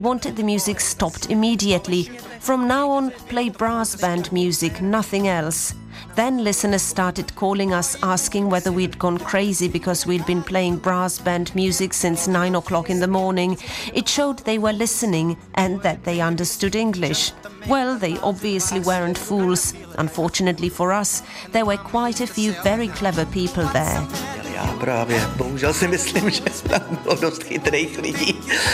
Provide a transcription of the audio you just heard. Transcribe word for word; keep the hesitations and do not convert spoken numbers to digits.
wanted the music stopped immediately. From now on, play brass band music, nothing else. Then listeners started calling us, asking whether we'd gone crazy because we'd been playing brass band music since nine o'clock in the morning. It showed they were listening and that they understood English. Well, they obviously weren't fools. Unfortunately for us, there were quite a few very clever people there. Já právě, bohužel si myslím, že tam bylo dost chytrých lidí.